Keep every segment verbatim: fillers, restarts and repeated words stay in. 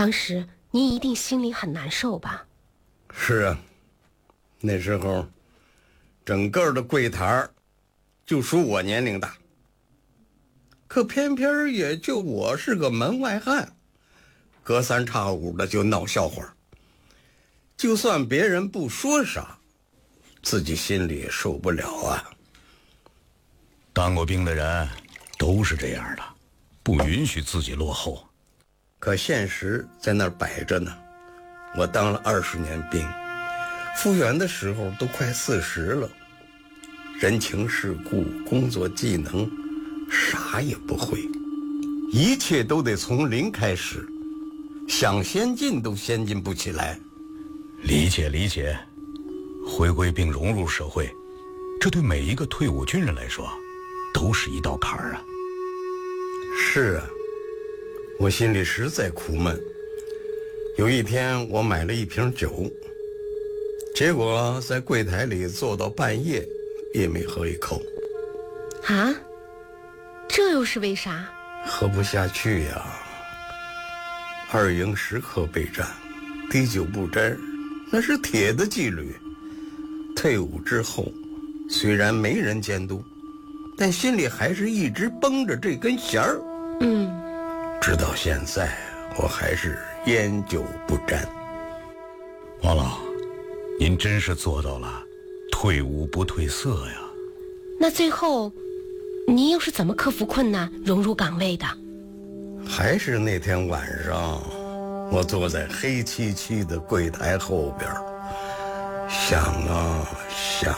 当时您一定心里很难受吧？ 是啊，那时候整个的柜台就属我年龄大，可偏偏也就我是个门外汉，隔三差五的就闹笑话。就算别人不说啥，自己心里也受不了啊。 当过兵的人都是这样的，不允许自己落后。 可现实在那儿摆着呢，我当了二十年兵，复员的时候都快四十了，人情世故、工作技能啥也不会，一切都得从零开始，想先进都先进不起来。 理解理解，回归并融入社会，这对每一个退伍军人来说都是一道坎儿啊。 是啊，我心里实在苦闷。有一天我买了一瓶酒，结果在柜台里坐到半夜也没喝一口。 啊？这又是为啥？ 喝不下去呀。二营时刻备战，滴酒不沾，那是铁的纪律。退伍之后，虽然没人监督，但心里还是一直绷着这根弦儿。 嗯， 直到现在，我还是烟酒不沾。 王老，您真是做到了退伍不褪色呀。 那最后您又是怎么克服困难融入岗位的？ 还是那天晚上，我坐在黑漆漆的柜台后边，想啊想，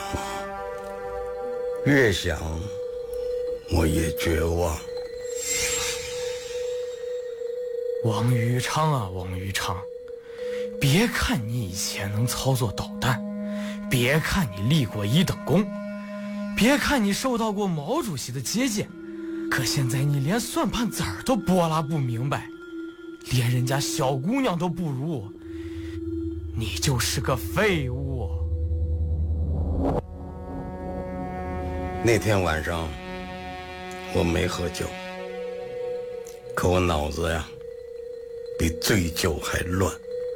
越想我越绝望。 王宇昌啊，王宇昌，别看你以前能操作导弹，别看你立过一等功，别看你受到过毛主席的接见，可现在你连算盘子儿都拨拉不明白，连人家小姑娘都不如，你就是个废物。 那天晚上我没喝酒，可我脑子呀比醉酒还乱。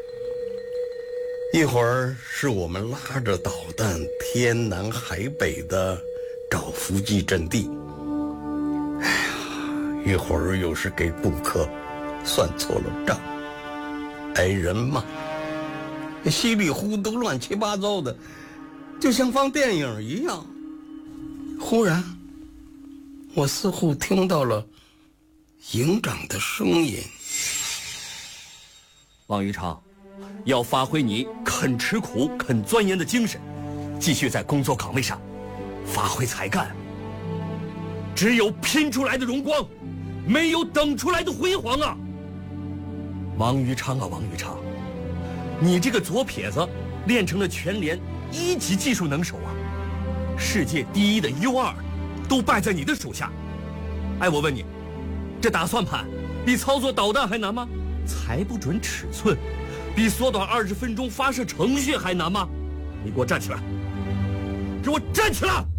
一会儿是我们拉着导弹天南海北的找伏击阵地，哎呀，一会儿又是给顾客算错了账，挨人骂，稀里糊涂乱七八糟的，就像放电影一样。忽然我似乎听到了营长的声音： 王宇昌，要发挥你肯吃苦肯钻研的精神，继续在工作岗位上发挥才干。只有拼出来的荣光，没有等出来的辉煌啊！王宇昌啊，王宇昌，你这个左撇子练成了全连一级技术能手啊，世界第一的 U 二都败在你的手下。哎，我问你，这打算盘比操作导弹还难吗？猜不准尺寸比缩短二十分钟发射程序还难吗？你给我站起来，给我站起来！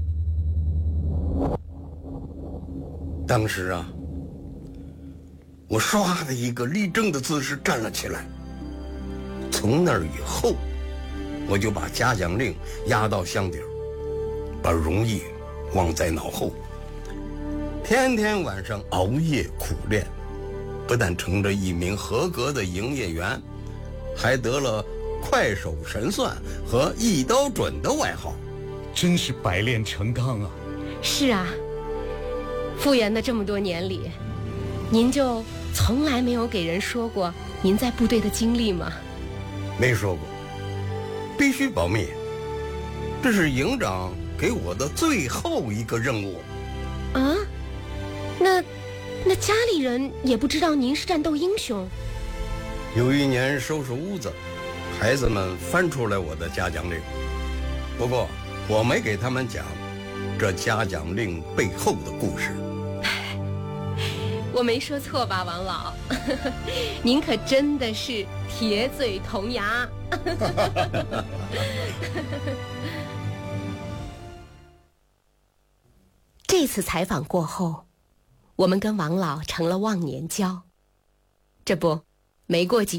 当时啊，我唰的一个立正的姿势站了起来。从那儿以后，我就把嘉奖令压到箱底儿，把荣誉忘在脑后，天天晚上熬夜苦练，不但成了一名合格的营业员，还得了快手神算和一刀准的外号。 真是百炼成钢啊。 是啊，复员的这么多年里，您就从来没有给人说过您在部队的经历吗？ 没说过，必须保密，这是营长给我的最后一个任务。 啊？那那家里人也不知道您是战斗英雄？ 有一年收拾屋子，孩子们翻出来我的嘉奖令，不过我没给他们讲这嘉奖令背后的故事。 我没说错吧，王老？您可真的是铁嘴铜牙。这次采访过后，我们跟王老成了忘年交。这不，没过几